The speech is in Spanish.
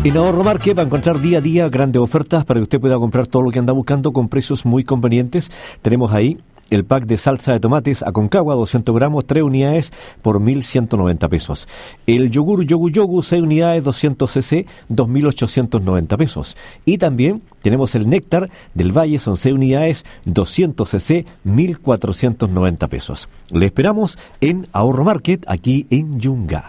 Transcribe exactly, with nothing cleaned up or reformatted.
En Ahorro Market va a encontrar día a día grandes ofertas para que usted pueda comprar todo lo que anda buscando con precios muy convenientes. Tenemos ahí el pack de salsa de tomates Aconcagua, doscientos gramos, tres unidades por mil ciento noventa pesos. El yogur Yogu Yogu, seis unidades, doscientos centilitros, dos mil ochocientos noventa pesos. Y también tenemos el néctar del Valle, son seis unidades, doscientos centilitros, mil cuatrocientos noventa pesos. Le esperamos en Ahorro Market, aquí en Yungay.